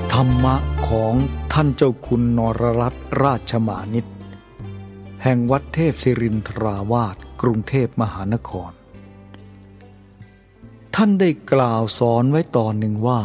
ธรรมะของท่านเจ้าคุณนรรัตน์ราชมานิชแห่งวัดเทพศิรินทราวาสกรุงเทพมหานครท่านได้กล่าวสอนไว้ตอนหนึ่งว่า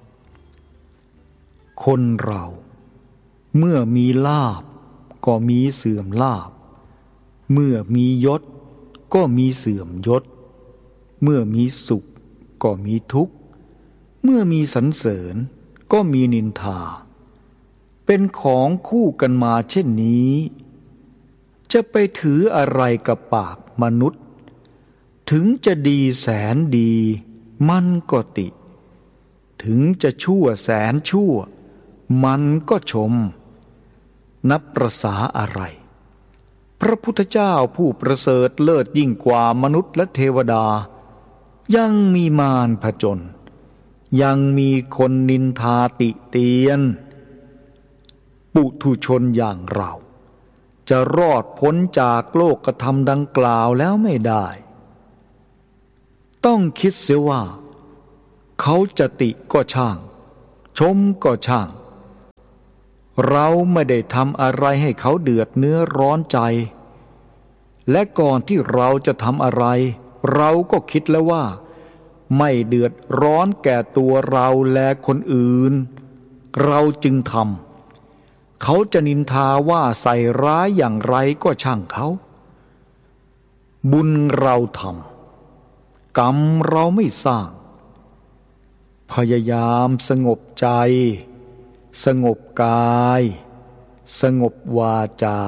คนเราเมื่อมีลาภก็มีเสื่อมลาภเมื่อมียศก็มีเสื่อมยศเมื่อมีสุขก็มีทุกข์เมื่อมีสรรเสริญก็มีนินทาเป็นของคู่กันมาเช่นนี้จะไปถืออะไรกับปากมนุษย์ถึงจะดีแสนดีมันก็ติถึงจะชั่วแสนชั่วมันก็ชมนับประสาอะไรพระพุทธเจ้าผู้ประเสริฐเลิศยิ่งกว่ามนุษย์และเทวดายังมีมารผจญยังมีคนนินทาติเตียนปุถุชนอย่างเราจะรอดพ้นจากโลกธรรมดังกล่าวแล้วไม่ได้ต้องคิดเสียว่าเขาจะติก็ช่างชมก็ช่างเราไม่ได้ทำอะไรให้เขาเดือดเนื้อร้อนใจและก่อนที่เราจะทำอะไรเราก็คิดแล้วว่าไม่เดือดร้อนแก่ตัวเราและคนอื่นเราจึงทำเขาจะนินทาว่าใส่ร้ายอย่างไรก็ช่างเขาบุญเราทำกรรมเราไม่สร้างพยายามสงบใจสงบกายสงบวาจา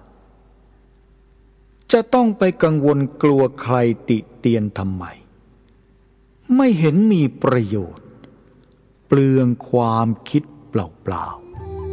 จะต้องไปกังวลกลัวใครติเตียนทำไมไม่เห็นมีประโยชน์เปลืองความคิดเปล่าๆ